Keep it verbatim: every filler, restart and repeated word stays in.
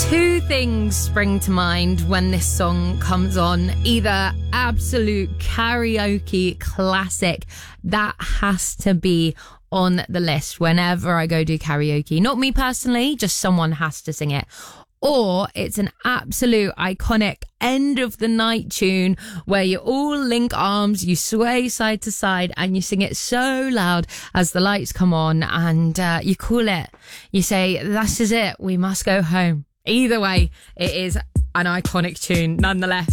Two things spring to mind when this song comes on. Either absolute karaoke classic that has to be on the list whenever I go do karaoke. Not me personally, just someone has to sing it. Or it's an absolute iconic end of the night tune where you all link arms, you sway side to side, and you sing it so loud as the lights come on, and uh, you call it. You say, "This is it, we must go home." Either way, it is an iconic tune nonetheless.